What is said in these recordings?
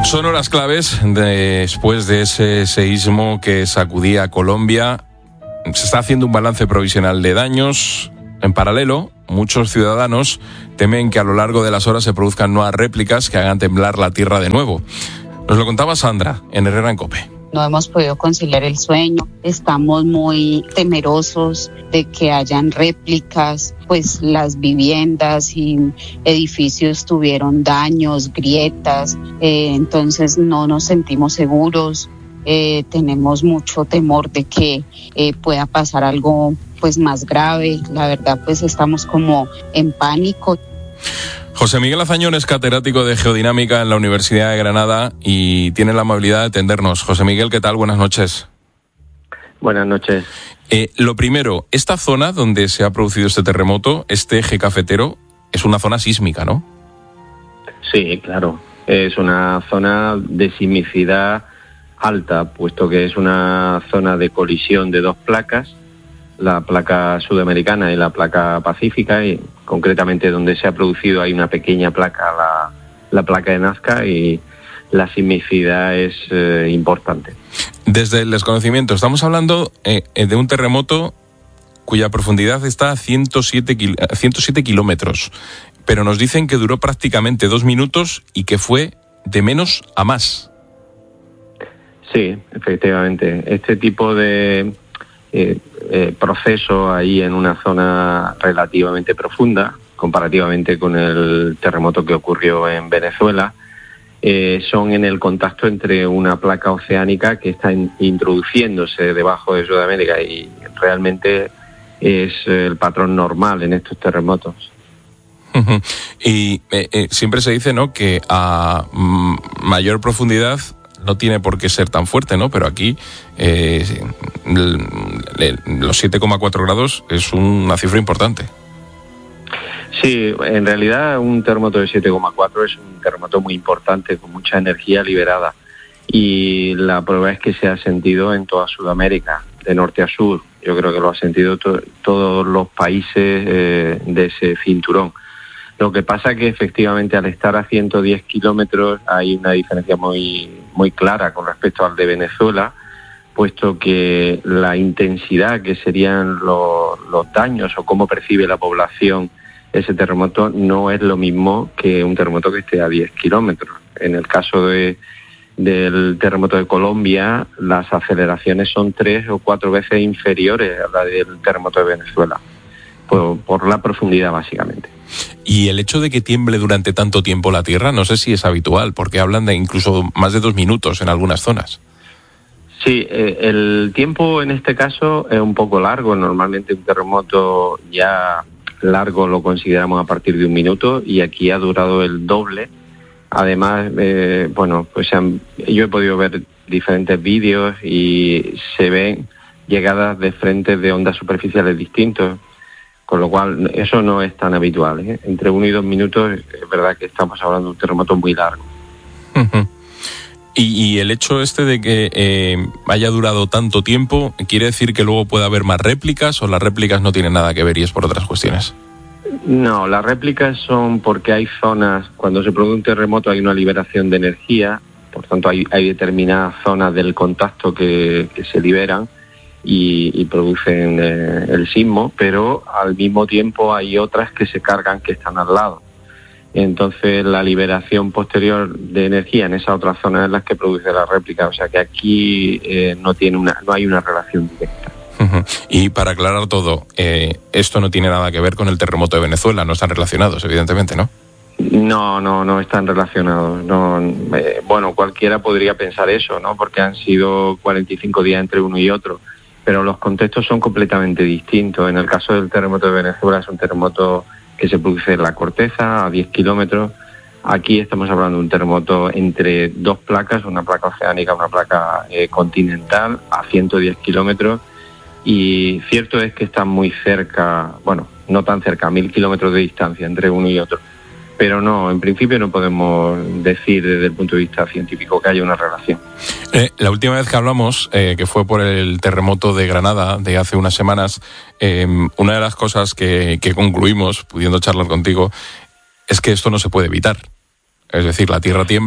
Son horas claves después de ese seísmo que sacudía a Colombia. Se está haciendo un balance provisional de daños. En paralelo, muchos ciudadanos temen que a lo largo de las horas se produzcan nuevas réplicas que hagan temblar la tierra de nuevo. Nos lo contaba Sandra en Herrera en COPE. No hemos podido conciliar el sueño, estamos muy temerosos de que hayan réplicas, pues las viviendas y edificios tuvieron daños, grietas, entonces no nos sentimos seguros, tenemos mucho temor de que pueda pasar algo pues más grave. La verdad pues estamos como en pánico. José Miguel Azañón es catedrático de Geodinámica en la Universidad de Granada y tiene la amabilidad de atendernos. José Miguel, ¿qué tal? Buenas noches. Buenas noches. Lo primero, esta zona donde se ha producido este terremoto, este eje cafetero, es una zona sísmica, ¿no? Sí, claro. Es una zona de sismicidad alta, puesto que es una zona de colisión de dos placas, la placa sudamericana y la placa pacífica, y concretamente donde se ha producido hay una pequeña placa, la placa de Nazca, y la sismicidad es importante. Desde el desconocimiento, estamos hablando de un terremoto cuya profundidad está a 107 kilómetros, pero nos dicen que duró prácticamente 2 minutos y que fue de menos a más. Sí, efectivamente. Este tipo de proceso ahí en una zona relativamente profunda, comparativamente con el terremoto que ocurrió en Venezuela, son en el contacto entre una placa oceánica que está introduciéndose debajo de Sudamérica, y realmente es el patrón normal en estos terremotos. Y siempre se dice, ¿no?, que a mayor profundidad no tiene por qué ser tan fuerte, ¿no? Pero aquí los 7,4 grados es una cifra importante. Sí, en realidad un terremoto de 7,4 es un terremoto muy importante, con mucha energía liberada. Y la prueba es que se ha sentido en toda Sudamérica, de norte a sur. Yo creo que lo ha sentido todos los países de ese cinturón. Lo que pasa es que efectivamente al estar a 110 kilómetros hay una diferencia muy clara con respecto al de Venezuela, puesto que la intensidad que serían los daños o cómo percibe la población ese terremoto no es lo mismo que un terremoto que esté a 10 kilómetros. En el caso del terremoto de Colombia, las aceleraciones son 3 o 4 veces inferiores a la del terremoto de Venezuela, por la profundidad básicamente. Y el hecho de que tiemble durante tanto tiempo la tierra, no sé si es habitual, porque hablan de incluso más de 2 minutos en algunas zonas. Sí, el tiempo en este caso es un poco largo. Normalmente un terremoto ya largo lo consideramos a partir de 1 minuto, y aquí ha durado el doble. Además, yo he podido ver diferentes vídeos y se ven llegadas de frentes de ondas superficiales distintos, con lo cual eso no es tan habitual, ¿eh? Entre 1 y 2 minutos es verdad que estamos hablando de un terremoto muy largo. Y el hecho de que haya durado tanto tiempo, ¿quiere decir que luego puede haber más réplicas, o las réplicas no tienen nada que ver y es por otras cuestiones? No, las réplicas son porque hay zonas, cuando se produce un terremoto hay una liberación de energía, por tanto hay determinadas zonas del contacto que se liberan y producen el sismo, pero al mismo tiempo hay otras que se cargan, que están al lado. Entonces la liberación posterior de energía en esa otra zona es la que produce la réplica, o sea que aquí no hay una relación directa. Y para aclarar todo, esto no tiene nada que ver con el terremoto de Venezuela, no están relacionados, evidentemente, ¿no? No están relacionados. Cualquiera podría pensar eso, ¿no? Porque han sido 45 días entre uno y otro, pero los contextos son completamente distintos. En el caso del terremoto de Venezuela es un terremoto que se produce en la corteza a 10 kilómetros. Aquí estamos hablando de un terremoto entre dos placas, una placa oceánica, una placa continental, a 110 kilómetros. Y cierto es que están muy cerca, no tan cerca, a 1.000 kilómetros de distancia entre uno y otro. Pero no, en principio no podemos decir desde el punto de vista científico que haya una relación. La última vez que hablamos, que fue por el terremoto de Granada de hace unas semanas, una de las cosas que concluimos, pudiendo charlar contigo, es que esto no se puede evitar. Es decir, la tierra tiembla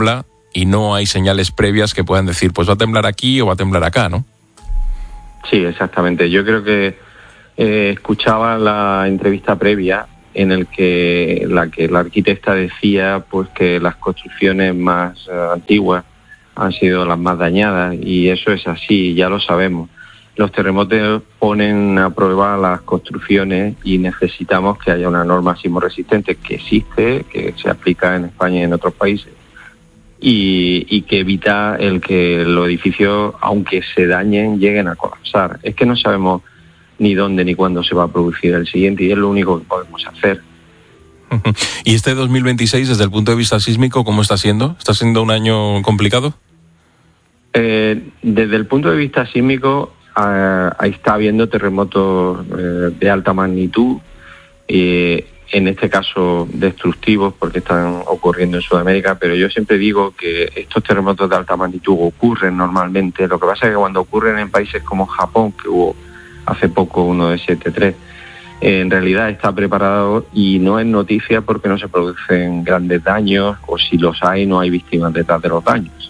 y no hay señales previas que puedan decir, pues va a temblar aquí o va a temblar acá, ¿no? Sí, exactamente. Yo creo que escuchaba la entrevista previa en el que la arquitecta decía pues que las construcciones más antiguas han sido las más dañadas, y eso es así, ya lo sabemos. Los terremotos ponen a prueba las construcciones y necesitamos que haya una norma sismorresistente que existe, que se aplica en España y en otros países, y que evita el que los edificios, aunque se dañen, lleguen a colapsar. Es que no sabemos ni dónde ni cuándo se va a producir el siguiente, y es lo único que podemos hacer. ¿Y este 2026, desde el punto de vista sísmico, cómo está siendo? ¿Está siendo un año complicado? Desde el punto de vista sísmico, ahí está habiendo terremotos de alta magnitud, en este caso destructivos, porque están ocurriendo en Sudamérica, pero yo siempre digo que estos terremotos de alta magnitud ocurren normalmente. Lo que pasa es que cuando ocurren en países como Japón, que hubo hace poco uno de 7.3, en realidad está preparado y no es noticia porque no se producen grandes daños, o si los hay, no hay víctimas detrás de los daños.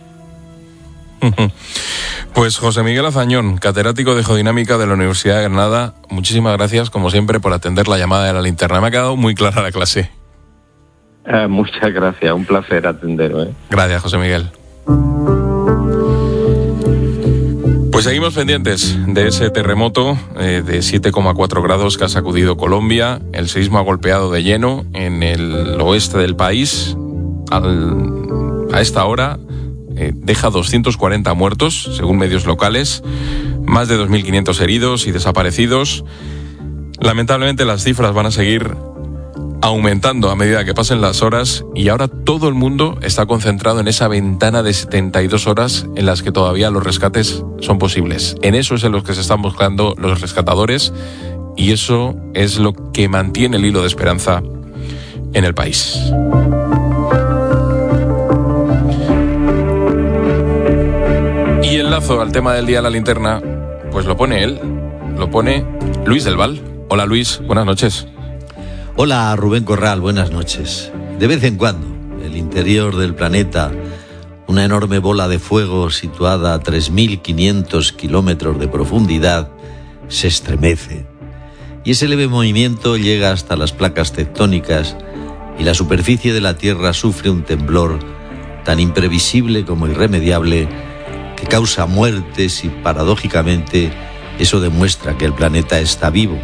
Pues José Miguel Azañón, catedrático de Geodinámica de la Universidad de Granada, muchísimas gracias, como siempre, por atender la llamada de la linterna. Me ha quedado muy clara la clase. Muchas gracias, un placer atenderos. Gracias, José Miguel. Pues seguimos pendientes de ese terremoto de 7,4 grados que ha sacudido Colombia. El seísmo ha golpeado de lleno en el oeste del país. A esta hora deja 240 muertos, según medios locales, más de 2.500 heridos y desaparecidos. Lamentablemente las cifras van a seguir aumentando a medida que pasen las horas, y ahora todo el mundo está concentrado en esa ventana de 72 horas en las que todavía los rescates son posibles. En eso es en los que se están buscando los rescatadores, y eso es lo que mantiene el hilo de esperanza en el país. Y el lazo al tema del día de la linterna, pues lo pone él, lo pone Luis del Val. Hola Luis, buenas noches. Hola Rubén Corral, buenas noches. De vez en cuando, el interior del planeta, una enorme bola de fuego situada a 3.500 kilómetros de profundidad, se estremece. Y ese leve movimiento llega hasta las placas tectónicas, y la superficie de la Tierra sufre un temblor tan imprevisible como irremediable, que causa muertes, y paradójicamente eso demuestra que el planeta está vivo.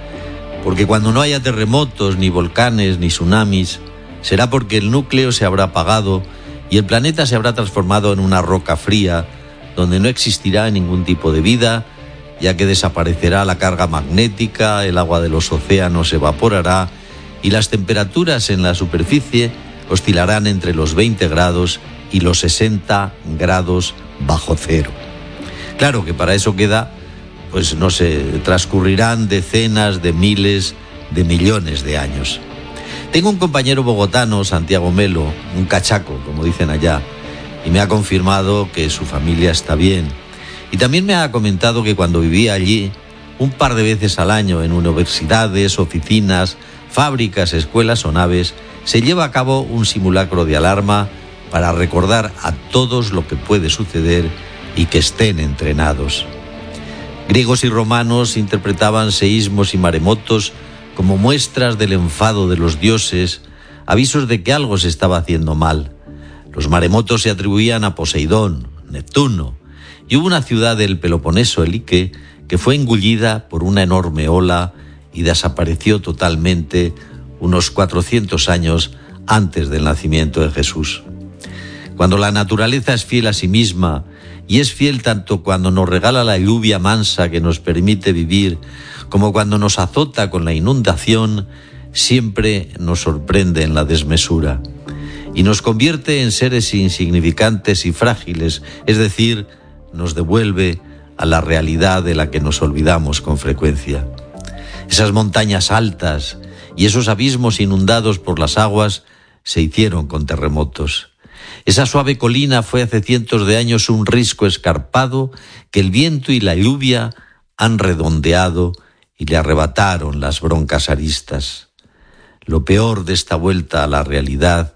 Porque cuando no haya terremotos, ni volcanes, ni tsunamis, será porque el núcleo se habrá apagado y el planeta se habrá transformado en una roca fría, donde no existirá ningún tipo de vida, ya que desaparecerá la carga magnética, el agua de los océanos se evaporará y las temperaturas en la superficie oscilarán entre los 20 grados y los 60 grados bajo cero. Claro que para eso queda, pues no sé, transcurrirán decenas de miles de millones de años. Tengo un compañero bogotano, Santiago Melo, un cachaco, como dicen allá, y me ha confirmado que su familia está bien. Y también me ha comentado que cuando vivía allí, un par de veces al año en universidades, oficinas, fábricas, escuelas o naves, se lleva a cabo un simulacro de alarma para recordar a todos lo que puede suceder y que estén entrenados. Griegos y romanos interpretaban seísmos y maremotos como muestras del enfado de los dioses, avisos de que algo se estaba haciendo mal. Los maremotos se atribuían a Poseidón, Neptuno, y hubo una ciudad del Peloponeso, Elike, que fue engullida por una enorme ola y desapareció totalmente unos 400 años antes del nacimiento de Jesús. Cuando la naturaleza es fiel a sí misma, y es fiel tanto cuando nos regala la lluvia mansa que nos permite vivir, como cuando nos azota con la inundación, siempre nos sorprende en la desmesura y nos convierte en seres insignificantes y frágiles, es decir, nos devuelve a la realidad de la que nos olvidamos con frecuencia. Esas montañas altas y esos abismos inundados por las aguas se hicieron con terremotos. Esa suave colina fue hace cientos de años un risco escarpado que el viento y la lluvia han redondeado y le arrebataron las broncas aristas. Lo peor de esta vuelta a la realidad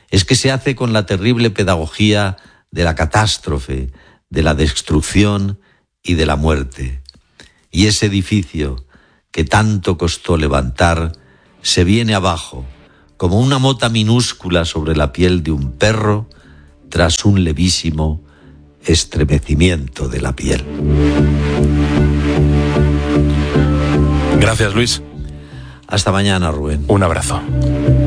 es que se hace con la terrible pedagogía de la catástrofe, de la destrucción y de la muerte. Y ese edificio que tanto costó levantar se viene abajo, como una mota minúscula sobre la piel de un perro tras un levísimo estremecimiento de la piel. Gracias, Luis. Hasta mañana, Rubén. Un abrazo.